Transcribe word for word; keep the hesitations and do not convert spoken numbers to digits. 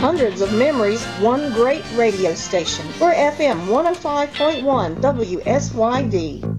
hundreds of memories, one great radio station. We're F M one oh five point one W S Y D.